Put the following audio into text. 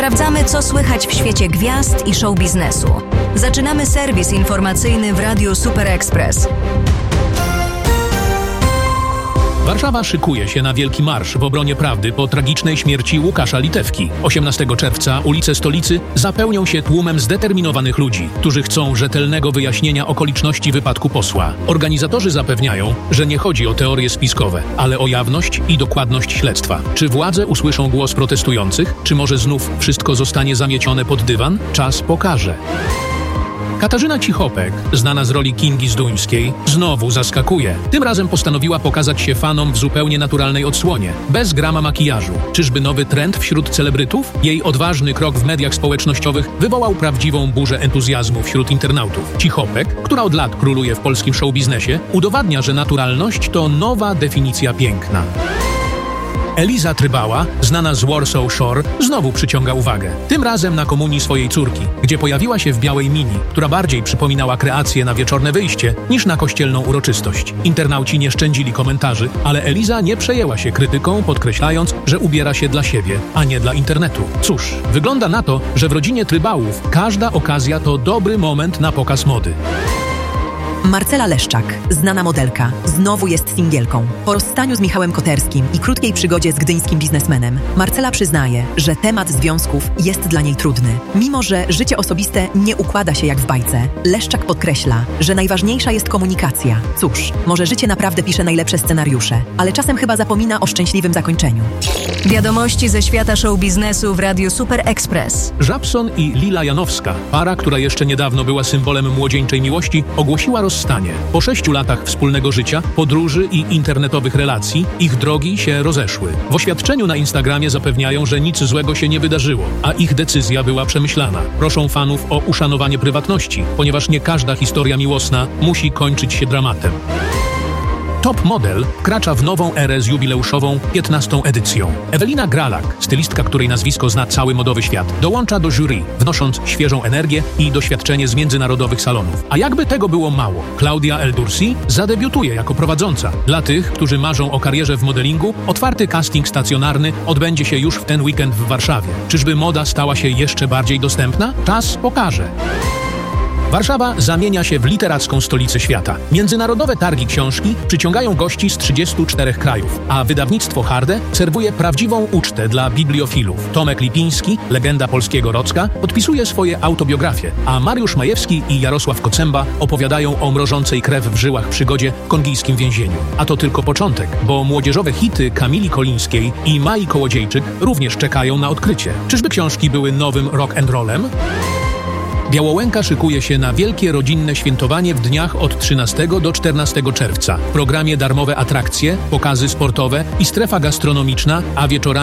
Sprawdzamy, co słychać w świecie gwiazd i show biznesu. Zaczynamy serwis informacyjny w Radiu Super Express. Warszawa szykuje się na Wielki Marsz w obronie prawdy po tragicznej śmierci Łukasza Litewki. 18 czerwca ulice stolicy zapełnią się tłumem zdeterminowanych ludzi, którzy chcą rzetelnego wyjaśnienia okoliczności wypadku posła. Organizatorzy zapewniają, że nie chodzi o teorie spiskowe, ale o jawność i dokładność śledztwa. Czy władze usłyszą głos protestujących? Czy może znów wszystko zostanie zamiecione pod dywan? Czas pokaże. Katarzyna Cichopek, znana z roli Kingi Zduńskiej, znowu zaskakuje. Tym razem postanowiła pokazać się fanom w zupełnie naturalnej odsłonie, bez grama makijażu. Czyżby nowy trend wśród celebrytów? Jej odważny krok w mediach społecznościowych wywołał prawdziwą burzę entuzjazmu wśród internautów. Cichopek, która od lat króluje w polskim showbiznesie, udowadnia, że naturalność to nowa definicja piękna. Eliza Trybała, znana z Warsaw Shore, znowu przyciąga uwagę. Tym razem na komunii swojej córki, gdzie pojawiła się w białej mini, która bardziej przypominała kreację na wieczorne wyjście niż na kościelną uroczystość. Internauci nie szczędzili komentarzy, ale Eliza nie przejęła się krytyką, podkreślając, że ubiera się dla siebie, a nie dla internetu. Cóż, wygląda na to, że w rodzinie Trybałów każda okazja to dobry moment na pokaz mody. Marcela Leszczak, znana modelka, znowu jest singielką. Po rozstaniu z Michałem Koterskim i krótkiej przygodzie z gdyńskim biznesmenem, Marcela przyznaje, że temat związków jest dla niej trudny. Mimo że życie osobiste nie układa się jak w bajce, Leszczak podkreśla, że najważniejsza jest komunikacja. Cóż, może życie naprawdę pisze najlepsze scenariusze, ale czasem chyba zapomina o szczęśliwym zakończeniu. Wiadomości ze świata show biznesu w Radiu Super Express. Żabson i Lila Janowska, para, która jeszcze niedawno była symbolem młodzieńczej miłości, ogłosiła rozstanie. Po 6 latach wspólnego życia, podróży i internetowych relacji ich drogi się rozeszły. W oświadczeniu na Instagramie zapewniają, że nic złego się nie wydarzyło, a ich decyzja była przemyślana. Proszą fanów o uszanowanie prywatności, ponieważ nie każda historia miłosna musi kończyć się dramatem. Top Model wkracza w nową erę z jubileuszową 15. edycją. Ewelina Gralak, stylistka, której nazwisko zna cały modowy świat, dołącza do jury, wnosząc świeżą energię i doświadczenie z międzynarodowych salonów. A jakby tego było mało, Claudia El Dursi zadebiutuje jako prowadząca. Dla tych, którzy marzą o karierze w modelingu, otwarty casting stacjonarny odbędzie się już w ten weekend w Warszawie. Czyżby moda stała się jeszcze bardziej dostępna? Czas pokaże. Warszawa zamienia się w literacką stolicę świata. Międzynarodowe targi książki przyciągają gości z 34 krajów, a wydawnictwo Harde serwuje prawdziwą ucztę dla bibliofilów. Tomek Lipiński, legenda polskiego Rocka, podpisuje swoje autobiografie, a Mariusz Majewski i Jarosław Kocemba opowiadają o mrożącej krew w żyłach przygodzie w kongijskim więzieniu. A to tylko początek, bo młodzieżowe hity Kamili Kolińskiej i Mai Kołodziejczyk również czekają na odkrycie. Czyżby książki były nowym rock and rollem? Białołęka szykuje się na wielkie rodzinne świętowanie w dniach od 13 do 14 czerwca. W programie darmowe atrakcje, pokazy sportowe i strefa gastronomiczna, a wieczorami